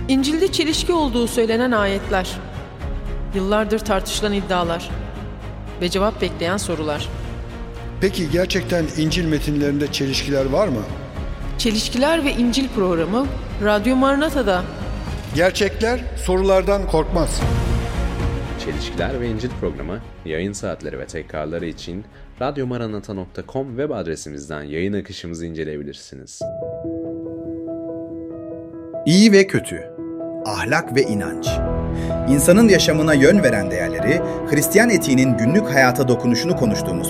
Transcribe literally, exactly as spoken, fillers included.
İncil'de çelişki olduğu söylenen ayetler, yıllardır tartışılan iddialar ve cevap bekleyen sorular. Peki gerçekten İncil metinlerinde çelişkiler var mı? Çelişkiler ve İncil programı Radyo Maranata'da. Gerçekler sorulardan korkmaz. Çelişkiler ve İncil programı yayın saatleri ve tekrarları için radyomaranata nokta com web adresimizden yayın akışımızı inceleyebilirsiniz. İyi ve kötü, ahlak ve inanç. İnsanın yaşamına yön veren değerleri, Hristiyan etiğinin günlük hayata dokunuşunu konuştuğumuz